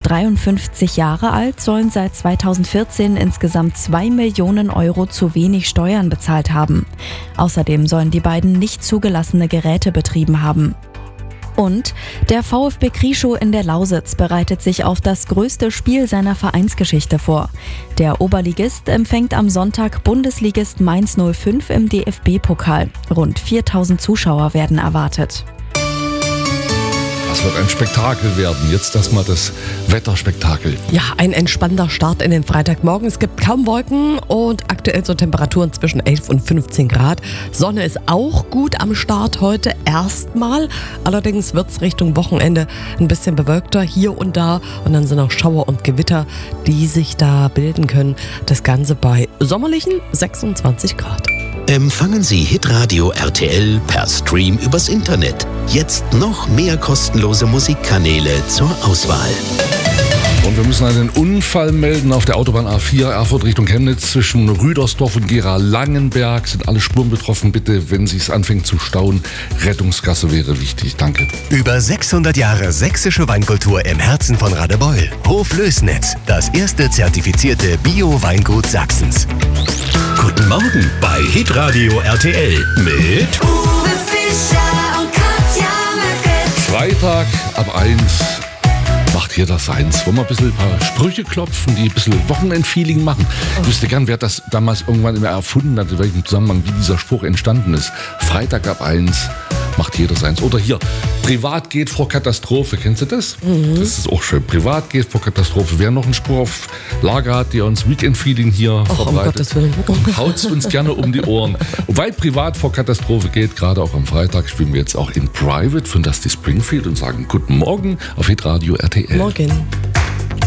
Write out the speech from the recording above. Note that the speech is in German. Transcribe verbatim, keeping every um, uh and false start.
dreiundfünfzig Jahre alt, sollen seit zweitausendvierzehn insgesamt zwei Millionen Euro zu wenig Steuern bezahlt haben. Außerdem sollen die beiden nicht zugelassene Geräte betrieben haben. Und der VfB Krieschow in der Lausitz bereitet sich auf das größte Spiel seiner Vereinsgeschichte vor. Der Oberligist empfängt am Sonntag Bundesligist Mainz null fünf im D F B-Pokal. Rund viertausend Zuschauer werden erwartet. Das wird ein Spektakel werden. Jetzt erstmal das Wetterspektakel. Ja, ein entspannter Start in den Freitagmorgen. Es gibt kaum Wolken und aktuell so Temperaturen zwischen elf und fünfzehn Grad. Sonne ist auch gut am Start heute erstmal. Allerdings wird es Richtung Wochenende ein bisschen bewölkter hier und da. Und dann sind auch Schauer und Gewitter, die sich da bilden können. Das Ganze bei sommerlichen sechsundzwanzig Grad. Empfangen Sie Hitradio R T L per Stream übers Internet. Jetzt noch mehr kostenlose Musikkanäle zur Auswahl. Und wir müssen einen Unfall melden auf der Autobahn A vier, Erfurt Richtung Chemnitz, zwischen Rüdersdorf und Gera-Langenberg. Sind alle Spuren betroffen. Bitte, wenn es anfängt zu stauen, Rettungsgasse wäre wichtig. Danke. Über sechshundert Jahre sächsische Weinkultur im Herzen von Radebeul. Hof Lößnitz, das erste zertifizierte Bio-Weingut Sachsens. Guten Morgen bei Hitradio R T L mit Uwe Fischer und Katja Merkel. Freitag ab eins macht hier das eins. Wollen wir ein bisschen ein paar Sprüche klopfen, die ein bisschen Wochenendfeeling machen? Ich wüsste gern, wer das damals irgendwann immer erfunden hat, in welchem Zusammenhang, wie dieser Spruch entstanden ist. Freitag ab eins macht jeder seins. Oder hier, Privat geht vor Katastrophe. Kennst du das? Mhm. Das ist auch schön. Privat geht vor Katastrophe. Wer noch einen Spruch auf Lager hat, der uns Weekend-Feeling hier Och, verbreitet, um haut's uns gerne um die Ohren. Und weil Privat vor Katastrophe geht, gerade auch am Freitag, spielen wir jetzt auch in Private von Dusty Springfield und sagen Guten Morgen auf Hitradio R T L. Morgen.